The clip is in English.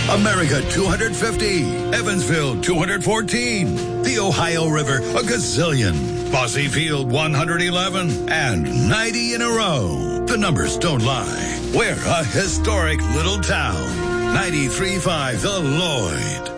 America 250, Evansville 214, the Ohio River a gazillion, Boise Field 111, and 90 in a row. The numbers don't lie. We're a historic little town. 93.5 The Lloyd.